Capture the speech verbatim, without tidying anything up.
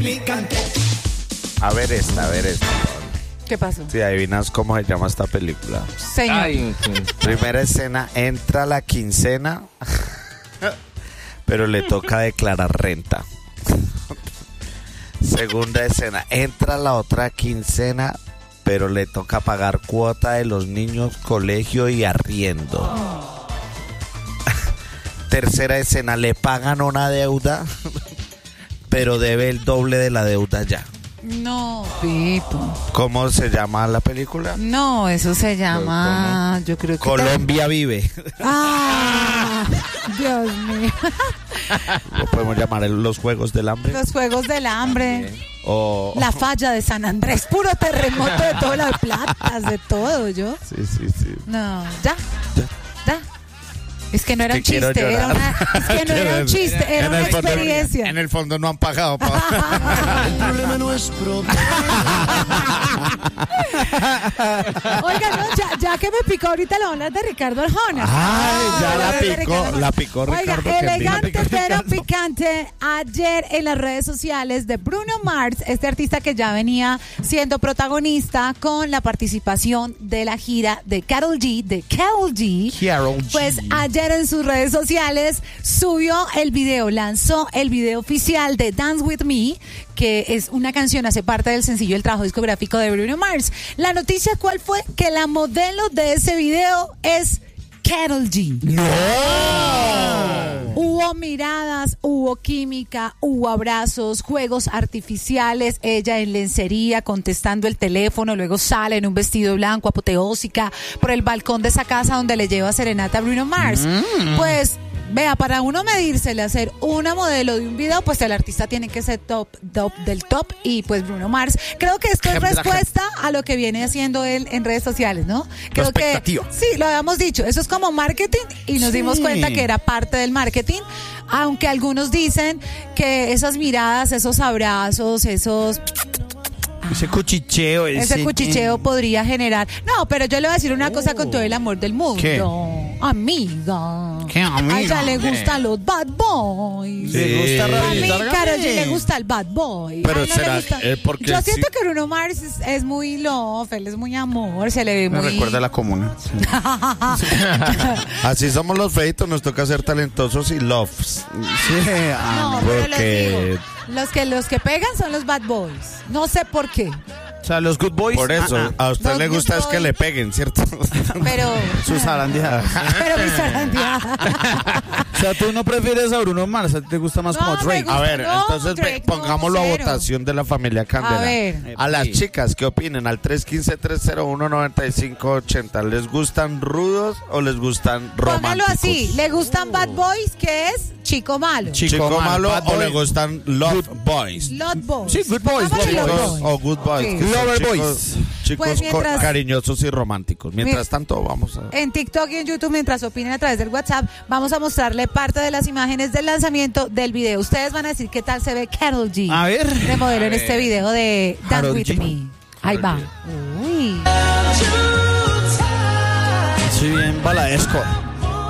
Picante. A ver esta, a ver esta. ¿Qué pasó? Si adivinas cómo se llama esta película. Señor. Ay, sí. Primera escena, entra la quincena, pero le toca declarar renta. Segunda escena, entra la otra quincena, pero le toca pagar cuota de los niños, colegio y arriendo. Tercera escena, le pagan una deuda, pero debe el doble de la deuda ya. No, Pipo. ¿Cómo se llama la película? No, eso se llama, yo creo que... Colombia vive. ¡Ah! Dios mío. Lo podemos llamar el- los Juegos del Hambre. Los Juegos del Hambre. O... La falla de San Andrés. Puro terremoto de todas las platas, de todo, yo. Sí, sí, sí. No, ya. Ya. Ya. Es que no era Que un quiero chiste, era llorar. una, es que no era un chiste, era En una el fondo- experiencia. en el fondo no han pagado. pa- El problema no es problema. Oiga, no, ya, ya que me picó ahorita la ola de Ricardo Arjona. Ay, ya la de picó, Ricardo la picó Oiga, Ricardo. que elegante vino. pero picante. Ayer en las redes sociales de Bruno Mars, este artista que ya venía siendo protagonista con la participación de la gira de Karol G, de Karol G. Karol G. Pues ayer en sus redes sociales subió el video, lanzó el video oficial de Dance With Me, que es una canción, hace parte del sencillo del trabajo discográfico de Bruno Mars. La noticia, ¿cuál fue? Que la modelo de ese video es Karol G. ¡No! Hubo miradas, hubo química, hubo abrazos, juegos artificiales, ella en lencería contestando el teléfono, luego sale en un vestido blanco, apoteósica, por el balcón de esa casa donde le lleva serenata a Bruno Mars. Mm. Pues, vea, para uno medírsele, hacer una modelo de un video, pues el artista tiene que ser top, top del top, y pues Bruno Mars, creo que esto es respuesta a lo que viene haciendo él en redes sociales, ¿no? Creo que, expectativa. sí, lo habíamos dicho, eso es como marketing, y nos Sí. dimos cuenta que era parte del marketing, aunque algunos dicen que esas miradas, esos abrazos, esos... Ese cuchicheo. Ese cuchicheo podría generar... No, pero yo le voy a decir una cosa con todo el amor del mundo. ¿Qué? Amiga. ¿Qué amiga? A ella le ¿Qué? gustan los bad boys. Sí. ¿Le gusta A mí, revisar? Karol G le gusta el bad boy. Pero Ay, no le será, gusta. eh, porque Yo sí- siento que Bruno Mars es, es muy love, él es muy amor, se le ve Me muy... recuerda a la comuna. Así somos los feitos, nos toca ser talentosos y loves. Sí, ah, No, pero les porque- digo, los que, los que pegan son los bad boys. No sé por qué, o sea, los good boys. Por eso, ah, a usted Los le gusta good es que boys. le peguen, ¿cierto? pero... ah, sus zarandeadas. pero mis zarandeadas. O sea, tú no prefieres a Bruno Mars, a ti te gusta más No, como me Drake. gusta. A ver, No, entonces ve, Drake, no, pongámoslo a cero. votación de la familia Candela. A ver. A las Sí. chicas, ¿qué opinen? Al tres uno cinco, tres cero uno, nueve cinco ocho cero. ¿Les gustan rudos o les gustan Póngalo románticos? así, ¿le gustan bad boys? ¿Qué es? Chico malo. Chico ¿Chico malo, malo bad o boy. le gustan love boys? Lot boys. Sí, good boys, Pongámosle good lot boys. Chicos o good boys. Sí. que son Lover chicos, boys. chicos Pues mientras- co- cariñosos y románticos. Mientras Mi- tanto, vamos a... En TikTok y en YouTube, mientras opinen a través del WhatsApp, vamos a mostrarle parte de las imágenes del lanzamiento del video. Ustedes van a decir qué tal se ve Karol G A ver. de modelo en este video de Dance Karol With G. Me. Ahí va. Uy. Sí, bien baladesco.